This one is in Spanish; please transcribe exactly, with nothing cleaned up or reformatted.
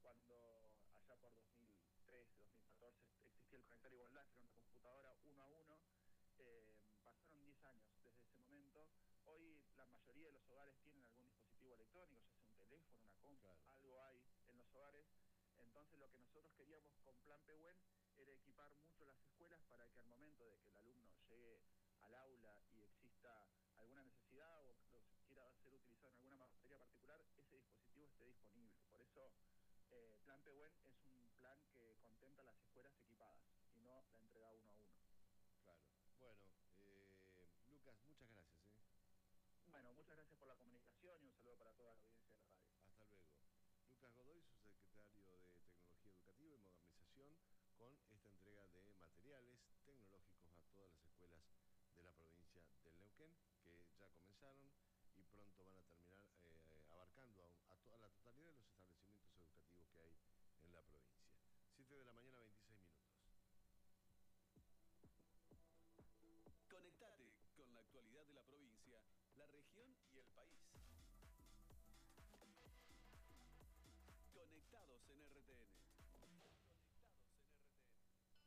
cuando allá por dos mil trece, dos mil catorce existía el Conectar Igualdad, que era una computadora uno a uno. Eh, pasaron diez años desde ese momento. Hoy la mayoría de los hogares tienen algún dispositivo electrónico, ya sea un teléfono, una compu, claro. Algo hay en los hogares. Entonces lo que nosotros queríamos con Plan Pehuen era equipar mucho las escuelas para que al momento de que el alumno llegue al aula y exista alguna necesidad o lo quiera ser utilizado en alguna materia particular, ese dispositivo esté disponible. Por eso eh, Plan Pehuen es un plan que contempla las escuelas equipadas y no la entrega uno a uno. Claro. Bueno, eh, Lucas, muchas gracias. ¿eh? Bueno, muchas gracias por la comunicación y un saludo para toda la audiencia de la radio. Hasta luego. Lucas Godoy, subsecretario de Tecnología Educativa y Modernización, con esta entrega de materiales tecnológicos a todas las escuelas de la provincia del Neuquén, que ya comenzaron y pronto van a terminar eh, abarcando a, a toda la totalidad de los establecimientos educativos que hay en la provincia. siete de la mañana, veintiséis minutos. Conectate con la actualidad de la provincia, la región y el país.